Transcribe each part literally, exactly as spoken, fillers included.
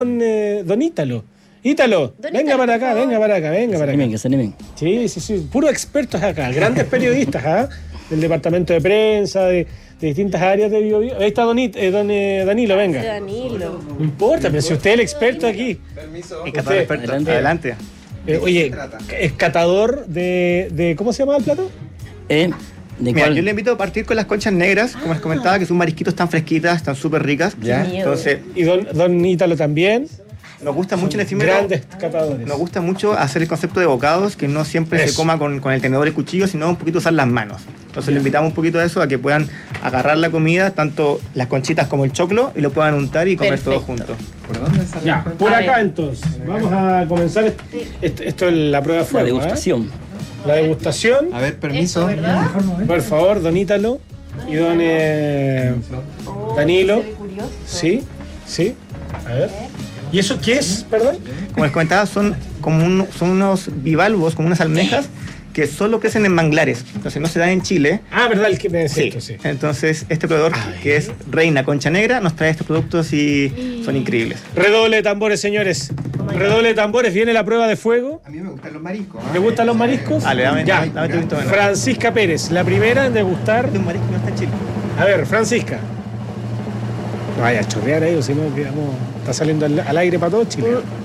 don, eh, don Ítalo. Ítalo, Don venga Ítalo, para acá, venga para acá, venga para acá. Que se animen. Sí, sí, sí, puros expertos acá, grandes periodistas, ¿ah? Del departamento de prensa, de, de distintas áreas de Bio Bio. Ahí está don, It, eh, don eh, Danilo, venga. Danilo. No importa, pero si usted es el experto aquí. Permiso. El catador experto. Adelante. Adelante. Eh, oye, es catador de, de. ¿Cómo se llama el plato? Eh, ¿de Mira, cuál? yo le invito a partir con las conchas negras, como les comentaba, que son marisquitos tan fresquitas, están súper ricas. Ya. Entonces, Y don, don Ítalo también. nos gusta mucho el efímero. Grandes catadores. Nos gusta mucho hacer el concepto de bocados, que no siempre Eso. se coma con, con el tenedor y el cuchillo, sino un poquito usar las manos. Entonces le invitamos un poquito a eso, a que puedan agarrar la comida, tanto las conchitas como el choclo, y lo puedan untar y comer Perfecto. todo juntos. ¿Por dónde sale? Ya, por A acá ver. entonces. Vamos a comenzar. est- est- Esto es la prueba de La fuego. degustación. ¿eh? La degustación. A ver, permiso. Eso, ¿verdad? Por favor, don Ítalo y don eh, Danilo. Se ve curioso. Sí, sí. A ver. ¿Y eso qué es, perdón? Como les comentaba, son como un- son unos bivalvos, como unas almejas, que solo crecen en manglares. Entonces no se dan en Chile. Ah, ¿verdad? El que me decía Sí. esto, sí. Entonces este proveedor, que es Reina Concha Negra, nos trae estos productos y son increíbles. Redoble de tambores, señores. Redoble de tambores. Viene la prueba de fuego. A mí me gustan los mariscos. ¿ah? ¿Le gustan los mariscos? Dale, dame, Ya. dame, dame un poquito menos. Francisca Pérez, la primera en degustar. Este es un marisco que no está en Chile. A ver, Francisca. No vaya a chorrear ahí, o si no, quedamos. Está saliendo al, al aire para todo Chile.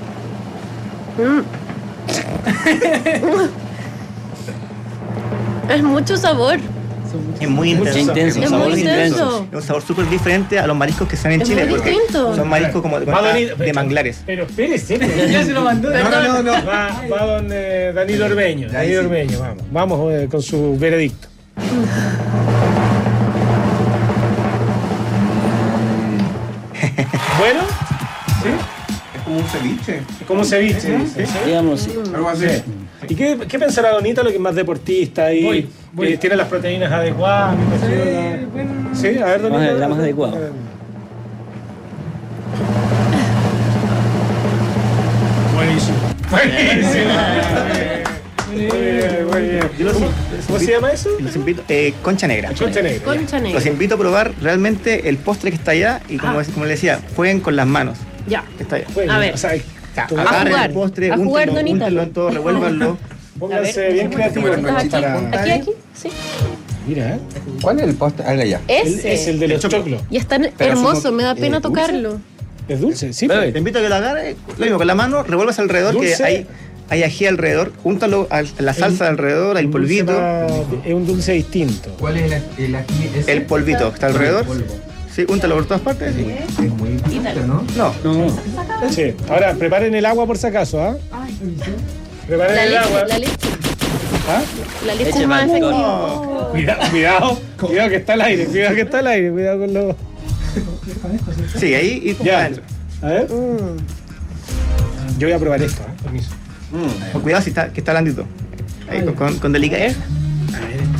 Es mucho sabor. Es muy Mucho intenso. intenso, un Es sabor muy intenso. Es un sabor súper diferente a los mariscos que están en Es Chile, muy porque distinto. son mariscos como de, Va don It- de manglares. Pero espérese. Ya se lo mandó. No, no, no. Va, va don eh, Danilo Ormeño. Ya, ahí Danilo sí. Ormeño, vamos. Vamos eh, con su veredicto. Bueno, ¿sí? Es como un ceviche. ¿Cómo se viste? Digamos, sí. Algo así. ¿Y qué, qué pensará Don Ítalo, que es más deportista y Voy, voy. que tiene las proteínas adecuadas? me imagino, la- Sí, a ver, Don Más- Ítalo. la más adecuada. Buenísimo. Buenísimo. Muy bien, muy bien. Yo los- ¿Cómo, cómo se llama eso? Los invito, eh, Concha Negra. Concha negra. Concha negra. Los invito a probar realmente el postre que está allá y como, Ah. es- como les decía, jueguen con las manos. Ya. Que está allá. Bueno, A ver. o sea, tú- A Agarren jugar, el postre, a jugar, úntenlo, Don Ítalo. úntenlo en todo, revuélvanlo. pónganse A ver, bien creativos. Bueno, ¿no? Aquí, Para- aquí, aquí. Sí. Mira, ¿eh? ¿Cuál es el postre? Ah, ya. El- Ese. es el de los choclos. Y es tan Pero hermoso, asumo- me da eh, pena ¿dulce? tocarlo. Es dulce, sí. Bebe. Te pero- invito a que lo agarres, lo mismo, con la mano, revuelvas alrededor, Dulce. que hay, hay ají alrededor, júntalo a la salsa alrededor, el un dulce polvito. más- es un dulce distinto. ¿Cuál es el, el ají ese? El polvito que está alrededor. El polvo. Sí, úntalo por todas partes. sí. Es muy distinto, ¿no? No, No, Sí. Ahora, preparen el agua por si acaso, ¿ah? Preparen La el leche, agua. la leche. ¿Ah? La leche Leche es más blanca. efectiva. Cuidado, cuidado, cuidado que está al aire, cuidado que está al aire, cuidado con los. sí, ahí y Ya. adentro. A ver. Yo voy a probar esto, ¿eh? Permiso. Con cuidado si está, que está blandito. Ahí, con, con, con delicadeza. A ver esto.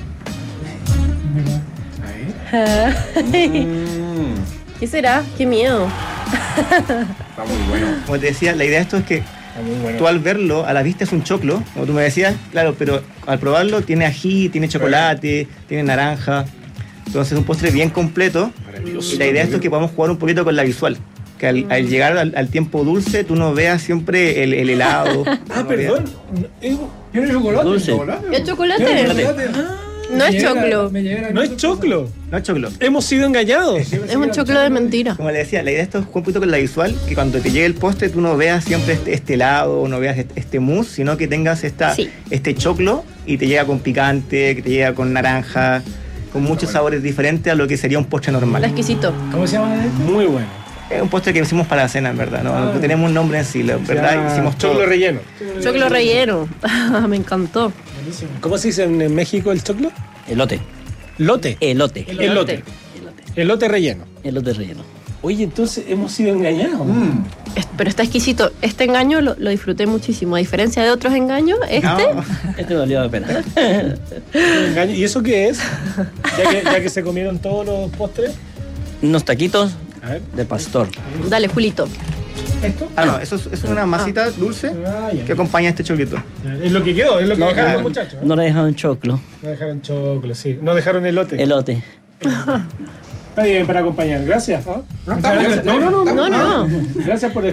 ¿Qué será? Qué miedo. Está muy bueno. Como te decía, la idea de esto es que Está muy bueno. tú al verlo, a la vista es un choclo, como tú me decías, claro, pero al probarlo tiene ají, tiene chocolate, tiene naranja. Entonces es un postre bien completo. Y la idea de esto es que podamos jugar un poquito con la visual. Que al, al llegar al, al tiempo dulce, tú no veas siempre el, el helado. Ah, no perdón. Eh, ¿Tiene chocolate? Dulce. ¿Es chocolate? Chocolate. No es choclo. Me llega No es choclo. veas- No es choclo. Hemos sido engañados. Es un choclo de mentira. Como le decía, la idea de esto es jugar un poquito con la visual, que cuando te llegue el postre tú no veas siempre este, este helado, no veas este, este mousse, sino que tengas esta, Sí. este choclo y te llega con picante, que te llega con naranja, con muchos sabores diferentes a lo que sería un postre Está normal. exquisito. ¿Cómo se llama este? Muy bueno. Es un postre que hicimos para la cena, en verdad, no, no tenemos un nombre en sí, la verdad, Ya, hicimos todo. choclo relleno. Choclo relleno. Me encantó. ¿Cómo se dice en en México el choclo? elote. Lote. Elote. Elote. Elote. Elote relleno. Elote relleno. Oye, entonces hemos sido engañados. Mm. Es- Pero está exquisito. Este engaño lo, lo disfruté muchísimo. A diferencia de otros engaños, este No, Este valió la pena. Engaño. ¿Y eso qué es? Ya que, ya que se comieron todos los postres. Unos taquitos A ver. de pastor. Dale, Julito. ¿Esto? ah, no, eso es, eso es una masita dulce Ah, ya. que acompaña a este choclito. Es lo que quedó, es lo que No, dejaron ah, los muchachos. ¿eh? No le dejaron choclo. No dejaron choclo, sí. No dejaron elote. Elote. Está bien para acompañar. Gracias. ¿ah? No, estamos- No, no, no, No, no. Gracias por